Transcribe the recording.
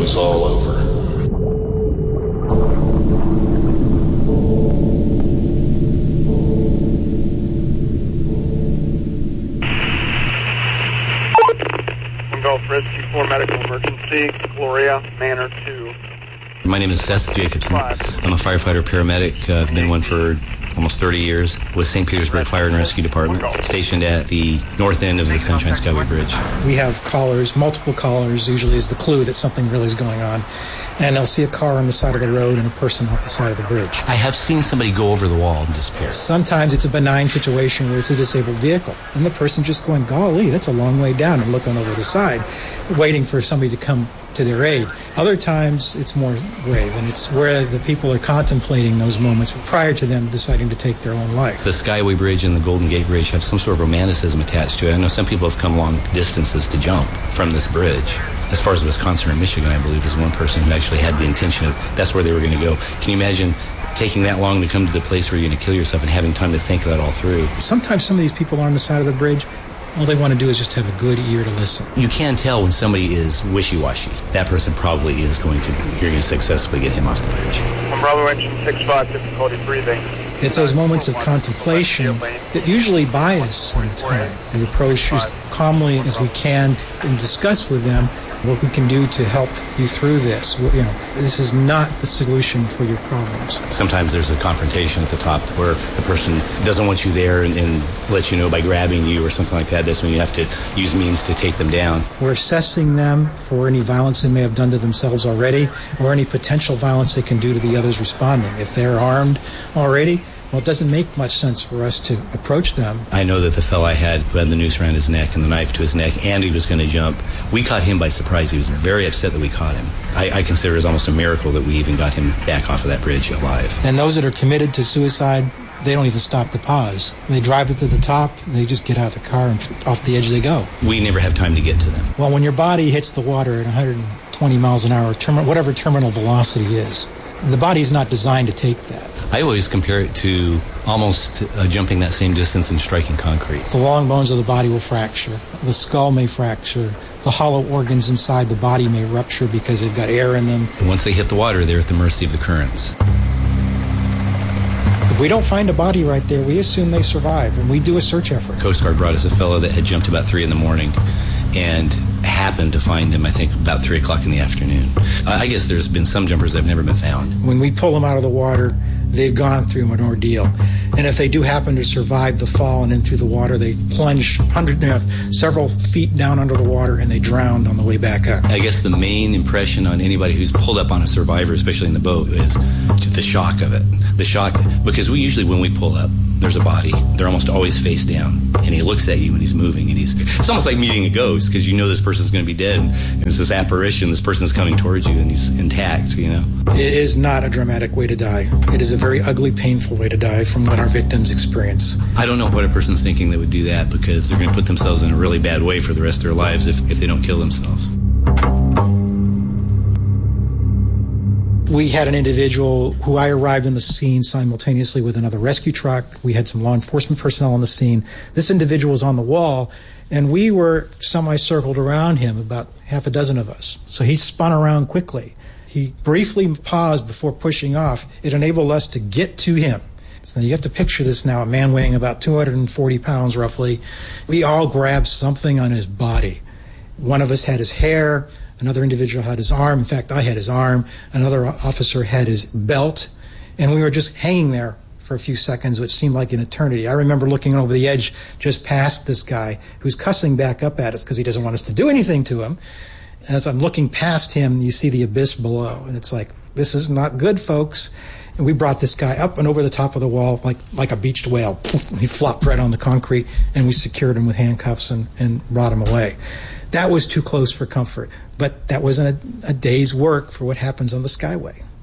was all over. Gulf Rescue 4 Medical Emergency, Gloria, Manor 2. My name is Seth Jacobson. I'm a firefighter paramedic. I've been one for almost 30 years with St. Petersburg Fire and Rescue Department, stationed at the north end of the Sunshine Skyway Bridge. We have callers, multiple callers, usually is the clue that something really is going on. And they'll see a car on the side of the road and a person off the side of the bridge. I have seen somebody go over the wall and disappear. Sometimes it's a benign situation where it's a disabled vehicle, and the person just going, golly, that's a long way down, and looking over the side, waiting for somebody to come to their aid. Other times it's more grave, and it's where the people are contemplating those moments prior to them deciding to take their own life. The Skyway Bridge and the Golden Gate Bridge have some sort of romanticism attached to it. I know some people have come long distances to jump from this bridge. As far as Wisconsin or Michigan, I believe, is one person who actually had the intention of that's where they were going to go. Can you imagine taking that long to come to the place where you're going to kill yourself and having time to think that all through? Sometimes some of these people on the side of the bridge, all they want to do is just have a good ear to listen. You can tell when somebody is wishy-washy. That person probably is going to, you're going to successfully get him off the bridge. From Bravo Engine 6-5, difficulty breathing. It's those moments of contemplation that usually buy us some time. We approach as calmly as we can and discuss with them what we can do to help you through this. You know, this is not the solution for your problems. Sometimes there's a confrontation at the top where the person doesn't want you there and lets you know by grabbing you or something like that. That's when you have to use means to take them down. We're assessing them for any violence they may have done to themselves already or any potential violence they can do to the others responding. If they're armed already, well, it doesn't make much sense for us to approach them. I know that the fellow I had who had the noose around his neck and the knife to his neck and he was going to jump, we caught him by surprise. He was very upset that we caught him. I consider it as almost a miracle that we even got him back off of that bridge alive. And those that are committed to suicide, they don't even stop to pause. They drive it to the top, they just get out of the car and off the edge they go. We never have time to get to them. Well, when your body hits the water at 120 miles an hour, whatever terminal velocity is, the body's not designed to take that. I always compare it to almost jumping that same distance and striking concrete. The long bones of the body will fracture. The skull may fracture. The hollow organs inside the body may rupture because they've got air in them. And once they hit the water, they're at the mercy of the currents. If we don't find a body right there, we assume they survive, and we do a search effort. Coast Guard brought us a fellow that had jumped about 3 in the morning and happened to find him, I think, about 3 o'clock in the afternoon. I guess there's been some jumpers that have never been found. When we pull them out of the water, they've gone through an ordeal. And if they do happen to survive the fall and in through the water, they plunge several feet down under the water and they drowned on the way back up. I guess the main impression on anybody who's pulled up on a survivor, especially in the boat, is the shock of it. The shock, because we usually, when we pull up, there's a body. They're almost always face down. And he looks at you when he's moving. And it's almost like meeting a ghost because you know this person's going to be dead. And it's this apparition. This person's coming towards you and he's intact, you know. It is not a dramatic way to die. It is a very ugly, painful way to die from what our victims experience. I don't know what a person's thinking that would do that because they're going to put themselves in a really bad way for the rest of their lives if they don't kill themselves. We had an individual who I arrived on the scene simultaneously with another rescue truck. We had some law enforcement personnel on the scene. This individual was on the wall, and we were semi-circled around him, about half a dozen of us. So he spun around quickly. He briefly paused before pushing off. It enabled us to get to him. So you have to picture this now, a man weighing about 240 pounds roughly. We all grabbed something on his body. One of us had his hair. Another individual had his arm. In fact, I had his arm. Another officer had his belt. And we were just hanging there for a few seconds, which seemed like an eternity. I remember looking over the edge just past this guy who's cussing back up at us because he doesn't want us to do anything to him. As I'm looking past him, you see the abyss below. And it's like, this is not good, folks. And we brought this guy up and over the top of the wall like a beached whale. He flopped right on the concrete, and we secured him with handcuffs and brought him away. That was too close for comfort, but that wasn't a day's work for what happens on the Skyway.